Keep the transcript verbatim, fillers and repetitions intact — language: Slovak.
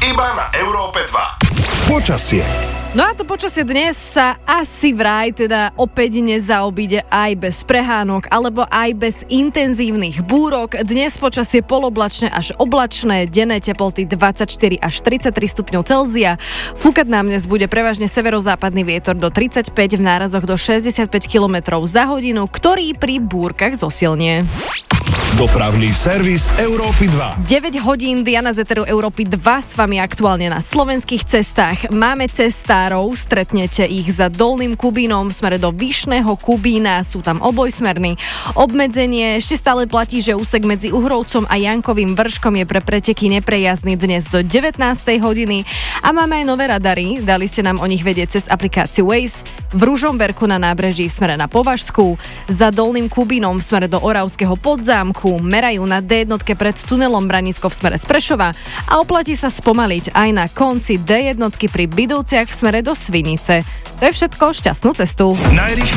Iba na Európe dva. Počasie. No a to počasie dnes sa asi vraj teda opäť nezaobíde aj bez prehánok alebo aj bez intenzívnych búrok. Dnes počasie poloblačné až oblačné, denné teploty dvadsaťštyri až tridsaťtri stupňov Celzia. Fúkať nám dnes bude prevažne severozápadný vietor do tridsaťpäť, v nárazoch do šesťdesiatpäť kilometrov za hodinu, ktorý pri búrkach zosilnie. Dopravný servis Európy dva. deväť hodín, Diana z Eteru Európy dva s vami aktuálne na slovenských cestách. Máme cestárov, stretnete ich za Dolným Kubínom v smere do Vyšného Kubína, sú tam obojsmerní. Obmedzenie ešte stále platí, že úsek medzi Uhrovcom a Jankovým Vrškom je pre preteky neprejazdný dnes do devätnástej hodiny. A máme aj nové radary, dali ste nám o nich vedieť cez aplikáciu Waze. V Ružomberku na nábreží v smere na Považskú, za Dolným Kubínom v smere do Oravského Podzámku, merajú na dé jedna pred tunelom Branisko v smere z Prešova a oplatí sa spomaliť aj na konci dé jedna pri Bidovciach v smere do Svinice. To je všetko, šťastnú cestu.